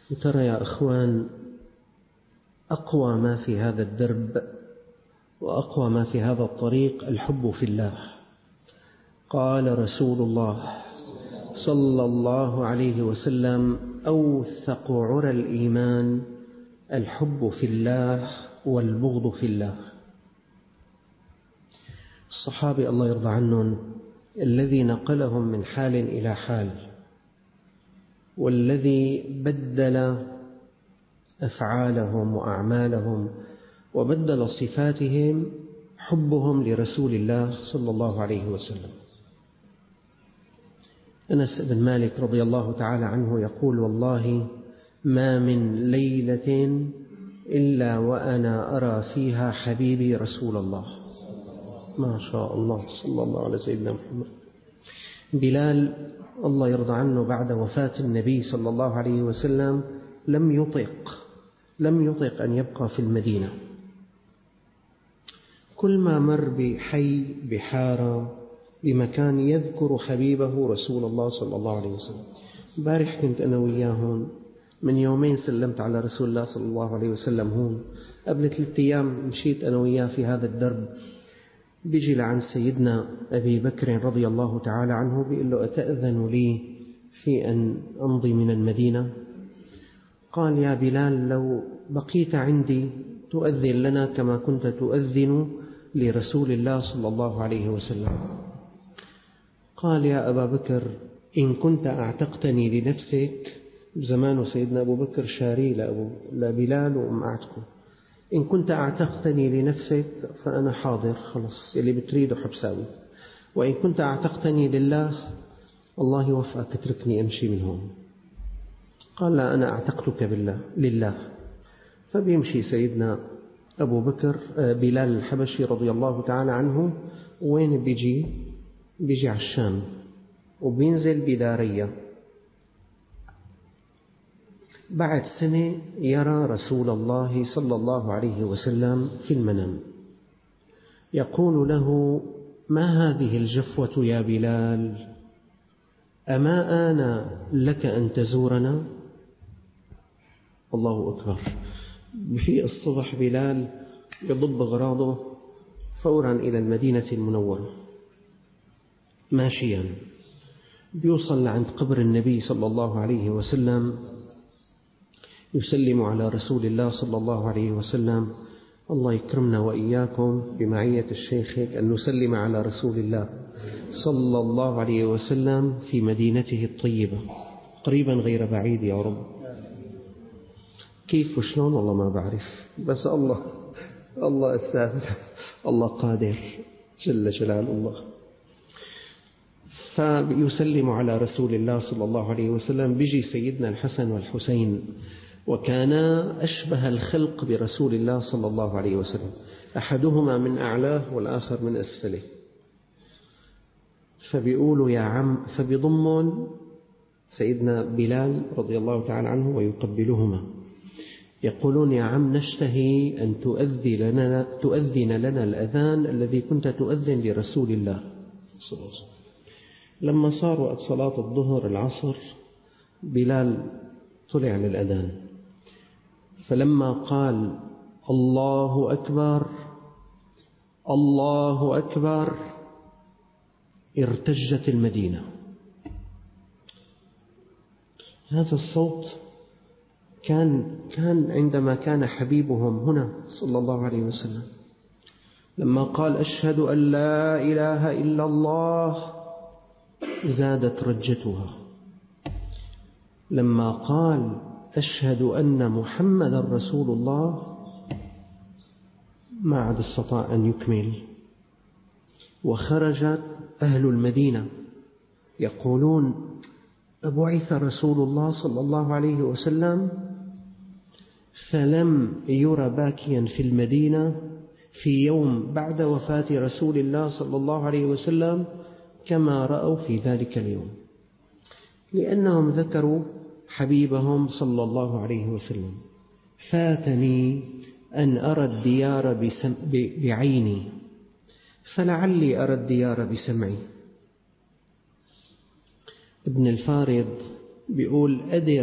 وترى يا أخوان، أقوى ما في هذا الدرب وأقوى ما في هذا الطريق الحب في الله. قال رسول الله صلى الله عليه وسلم: أوثق عرى الإيمان الحب في الله والبغض في الله. الصحابة الله يرضى عنهم الذي نقلهم من حال إلى حال، والذي بدل أفعالهم وأعمالهم وبدل صفاتهم حبهم لرسول الله صلى الله عليه وسلم. أنس بن مالك رضي الله تعالى عنه يقول: والله ما من ليلة إلا وأنا أرى فيها حبيبي رسول الله. ما شاء الله، صلى الله على سيدنا محمد. بلال الله يرضى عنه بعد وفاة النبي صلى الله عليه وسلم لم يطق أن يبقى في المدينة. كل ما مر بحي، بحارة، بمكان يذكر حبيبه رسول الله صلى الله عليه وسلم. بارح كنت أنا وياهم، من يومين سلمت على رسول الله صلى الله عليه وسلم هون، قبل 3 أيام مشيت أنا وياه في هذا الدرب. بيجي لعن سيدنا أبي بكر رضي الله تعالى عنه بيقول له: أتأذن لي في أن أمضي من المدينة؟ قال: يا بلال، لو بقيت عندي تؤذن لنا كما كنت تؤذن لرسول الله صلى الله عليه وسلم. قال: يا أبا بكر، إن كنت أعتقتني لنفسك، زمان سيدنا أبو بكر شاري لبلال وأم أعتقه، إن كنت أعتقتني لنفسك فأنا حاضر، خلص اللي بتريده حبساوي. وإن كنت أعتقتني لله، الله يوفقك اتركني أمشي من هون. قال: لا، أنا أعتقتك لله. فبيمشي سيدنا أبو بكر بلال الحبشي رضي الله تعالى عنه. وين بيجي على الشام، وبينزل بدارية. بعد سنة يرى رسول الله صلى الله عليه وسلم في المنام، يقول له: ما هذه الجفوة يا بلال؟ أما آن لك أن تزورنا؟ الله أكبر. في الصبح بلال يضب أغراضه فورا إلى المدينة المنورة ماشيا، بيوصل عند قبر النبي صلى الله عليه وسلم، يسلم على رسول الله صلى الله عليه وسلم. الله يكرمنا وإياكم بمعية الشيخ أن نسلم على رسول الله صلى الله عليه وسلم في مدينته الطيبة، قريبا غير بعيد يا رب. كيف وشلون والله ما بعرف، بس الله أساس، الله قادر جل جلال الله. فيسلم على رسول الله صلى الله عليه وسلم. بيجي سيدنا الحسن والحسين، وكانا أشبه الخلق برسول الله صلى الله عليه وسلم، أحدهما من أعلاه والآخر من أسفله. فبيقولوا: يا عم، فبيضمون سيدنا بلال رضي الله تعالى عنه ويقبلهما، يقولون: يا عم، نشتهي أن تؤذن لنا الأذان الذي كنت تؤذن لرسول الله صلى الله عليه وسلم. لما صار وقت صلاة الظهر العصر، بلال طلع للأذان، فلما قال: الله أكبر الله أكبر، ارتجت المدينة. هذا الصوت كان عندما كان حبيبهم هنا صلى الله عليه وسلم، لما قال: أشهد أن لا إله إلا الله، زادت رجتها. لما قال: أشهد أن محمد رسول الله، ما عاد استطاع أن يكمل. وخرجت أهل المدينة يقولون: بعث رسول الله صلى الله عليه وسلم فلم ير باكيا في المدينة في يوم بعد وفاة رسول الله صلى الله عليه وسلم كما رأوا في ذلك اليوم، لأنهم ذكروا حبيبهم صلى الله عليه وسلم. فاتني أن أرى الديار بعيني، فلعلي أرى الديار بسمعي. ابن الفارض بيقول: أدر